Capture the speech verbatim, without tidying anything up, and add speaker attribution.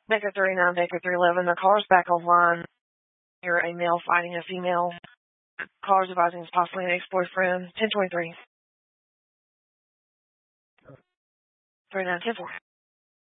Speaker 1: Baker thirty-nine, Baker three eleven, the caller's back offline. You're a male fighting a female. Caller's advising is possibly an ex-boyfriend. ten twenty-three. thirty-nine ten four.